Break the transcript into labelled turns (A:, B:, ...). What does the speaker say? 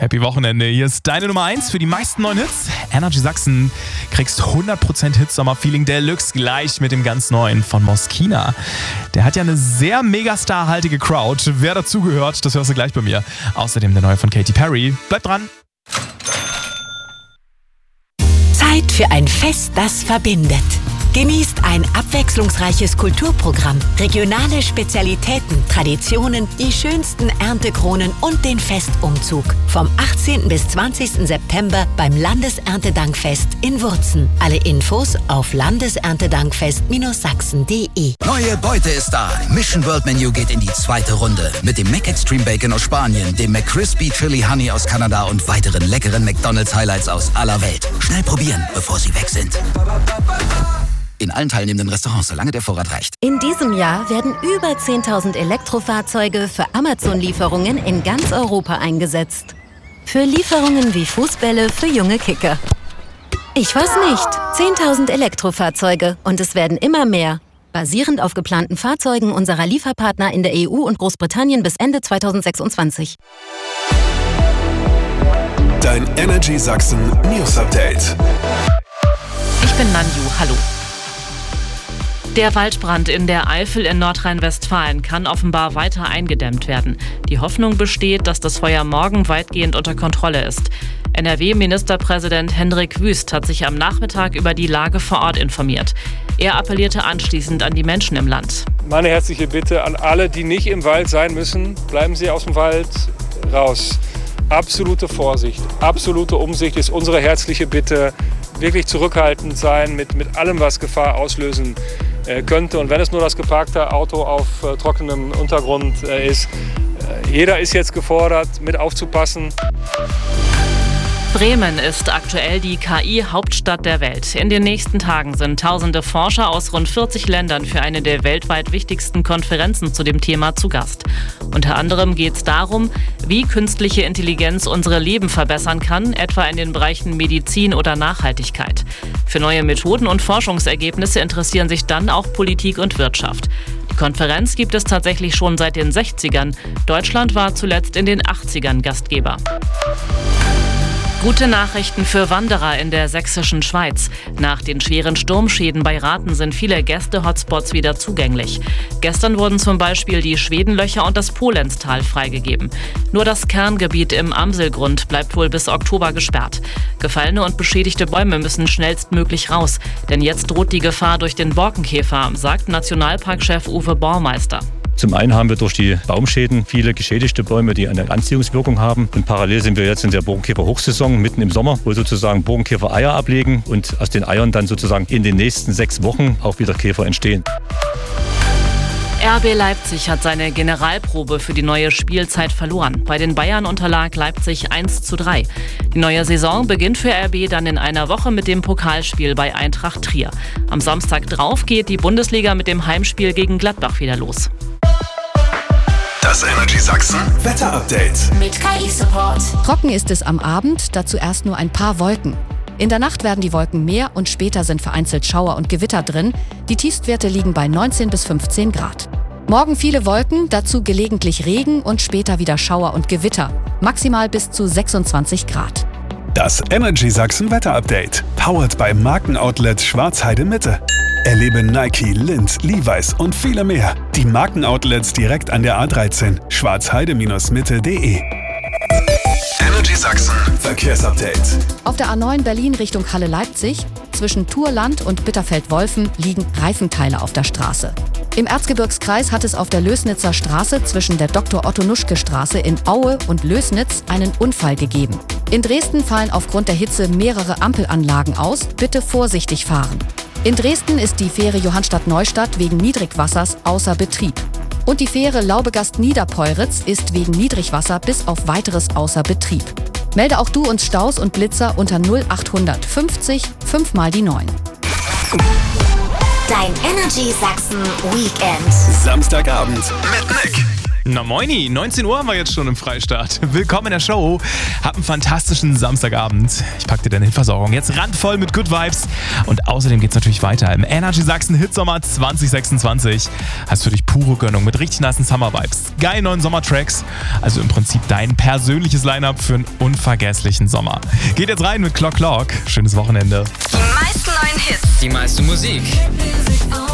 A: Happy Wochenende. Hier ist deine Nummer 1 für die meisten neuen Hits. Energy Sachsen. Kriegst 100% Hitsommer-Feeling Deluxe gleich mit dem ganz neuen von Moschino. Der hat ja eine sehr Megastar-haltige Crowd. Wer dazugehört, das hörst du gleich bei mir. Außerdem der neue von Katy Perry. Bleib dran.
B: Zeit für ein Fest, das verbindet. Genießt ein abwechslungsreiches Kulturprogramm, regionale Spezialitäten, Traditionen, die schönsten Erntekronen und den Festumzug. Vom 18. bis 20. September beim Landeserntedankfest in Wurzen. Alle Infos auf landeserntedankfest-sachsen.de.
C: Neue Beute ist da. Mission World Menu geht in die zweite Runde. Mit dem Mac Extreme Bacon aus Spanien, dem McCrispy Chili Honey aus Kanada und weiteren leckeren McDonald's Highlights aus aller Welt. Schnell probieren, bevor sie weg sind. In allen teilnehmenden Restaurants, solange der Vorrat reicht.
D: In diesem Jahr werden über 10.000 Elektrofahrzeuge für Amazon-Lieferungen in ganz Europa eingesetzt. Für Lieferungen wie Fußbälle für junge Kicker. Ich weiß nicht. 10.000 Elektrofahrzeuge und es werden immer mehr. Basierend auf geplanten Fahrzeugen unserer Lieferpartner in der EU und Großbritannien bis Ende 2026.
E: Dein Energy Sachsen News Update.
F: Ich bin Nanju, hallo. Der Waldbrand in der Eifel in Nordrhein-Westfalen kann offenbar weiter eingedämmt werden. Die Hoffnung besteht, dass das Feuer morgen weitgehend unter Kontrolle ist. NRW-Ministerpräsident Hendrik Wüst hat sich am Nachmittag über die Lage vor Ort informiert. Er appellierte anschließend an die Menschen im Land.
G: Meine herzliche Bitte an alle, die nicht im Wald sein müssen, bleiben Sie aus dem Wald raus. Absolute Vorsicht, absolute Umsicht ist unsere herzliche Bitte. Wirklich zurückhaltend sein mit allem, was Gefahr auslösen könnte. Und wenn es nur das geparkte Auto auf trockenem Untergrund ist, jeder ist jetzt gefordert, mit aufzupassen.
F: Bremen ist aktuell die KI-Hauptstadt der Welt. In den nächsten Tagen sind tausende Forscher aus rund 40 Ländern für eine der weltweit wichtigsten Konferenzen zu dem Thema zu Gast. Unter anderem geht es darum, wie künstliche Intelligenz unsere Leben verbessern kann, etwa in den Bereichen Medizin oder Nachhaltigkeit. Für neue Methoden und Forschungsergebnisse interessieren sich dann auch Politik und Wirtschaft. Die Konferenz gibt es tatsächlich schon seit den 60ern. Deutschland war zuletzt in den 80ern Gastgeber. Gute Nachrichten für Wanderer in der sächsischen Schweiz. Nach den schweren Sturmschäden bei Rathen sind viele Gäste-Hotspots wieder zugänglich. Gestern wurden zum Beispiel die Schwedenlöcher und das Polenztal freigegeben. Nur das Kerngebiet im Amselgrund bleibt wohl bis Oktober gesperrt. Gefallene und beschädigte Bäume müssen schnellstmöglich raus. Denn jetzt droht die Gefahr durch den Borkenkäfer, sagt Nationalparkchef Uwe Baumeister.
H: Zum einen haben wir durch die Baumschäden viele geschädigte Bäume, die eine Anziehungswirkung haben. Und parallel sind wir jetzt in der Borkenkäfer-Hochsaison mitten im Sommer, wo sozusagen Borkenkäfer Eier ablegen und aus den Eiern dann sozusagen in den nächsten 6 Wochen auch wieder Käfer entstehen.
F: RB Leipzig hat seine Generalprobe für die neue Spielzeit verloren. Bei den Bayern unterlag Leipzig 1:3. Die neue Saison beginnt für RB dann in einer Woche mit dem Pokalspiel bei Eintracht Trier. Am Samstag drauf geht die Bundesliga mit dem Heimspiel gegen Gladbach wieder los.
E: Das Energy Sachsen Wetter Update
B: Mit KI-Support.
I: Trocken ist es am Abend, dazu erst nur ein paar Wolken. In der Nacht werden die Wolken mehr und später sind vereinzelt Schauer und Gewitter drin. Die Tiefstwerte liegen bei 19 bis 15 Grad. Morgen viele Wolken, dazu gelegentlich Regen und später wieder Schauer und Gewitter. Maximal bis zu 26 Grad.
E: Das Energy Sachsen Wetter Update. Powered by Markenoutlet Schwarzheide Mitte. Erlebe Nike, Lindt, Levi's und viele mehr. Die Markenoutlets direkt an der A13. schwarzheide-mitte.de. Energy Sachsen Verkehrsupdate.
I: Auf der A9 Berlin Richtung Halle-Leipzig zwischen Thurland und Bitterfeld-Wolfen liegen Reifenteile auf der Straße. Im Erzgebirgskreis hat es auf der Lößnitzer Straße zwischen der Dr.-Otto-Nuschke-Straße in Aue und Lößnitz einen Unfall gegeben. In Dresden fallen aufgrund der Hitze mehrere Ampelanlagen aus. Bitte vorsichtig fahren. In Dresden ist die Fähre Johannstadt-Neustadt wegen Niedrigwassers außer Betrieb. Und die Fähre Laubegast-Niederpeuritz ist wegen Niedrigwasser bis auf weiteres außer Betrieb. Melde auch du uns Staus und Blitzer unter 0800 50 5 mal die 9.
B: Dein Energy Sachsen Weekend.
E: Samstagabend mit Nick.
A: Na moini, 19 Uhr haben wir jetzt schon im Freistaat. Willkommen in der Show. Hab einen fantastischen Samstagabend. Ich pack dir deine Hitversorgung jetzt randvoll mit Good Vibes. Und außerdem geht's natürlich weiter im Energy Sachsen Hitsommer 2026. Hast für dich pure Gönnung mit richtig nicen Summer-Vibes. Geil neuen Sommertracks. Also im Prinzip dein persönliches Line-Up für einen unvergesslichen Sommer. Geht jetzt rein mit Clock Clock. Schönes Wochenende.
J: Die meisten neuen Hits.
K: Die meiste Musik.